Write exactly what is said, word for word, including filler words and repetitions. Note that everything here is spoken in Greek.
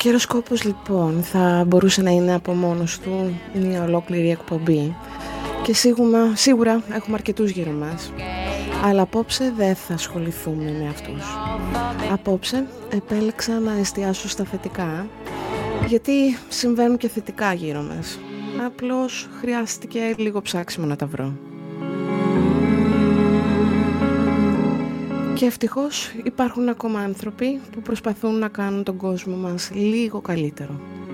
Καιροσκόπος λοιπόν θα μπορούσε να είναι από μόνος του μια ολόκληρη εκπομπή και σίγουρα, σίγουρα έχουμε αρκετούς γύρω μας, αλλά απόψε δεν θα ασχοληθούμε με αυτούς. Απόψε επέλεξα να εστιάσω στα θετικά, γιατί συμβαίνουν και θετικά γύρω μας, απλώς χρειάστηκε λίγο ψάξιμο να τα βρω. Και ευτυχώς υπάρχουν ακόμα άνθρωποι που προσπαθούν να κάνουν τον κόσμο μας λίγο καλύτερο.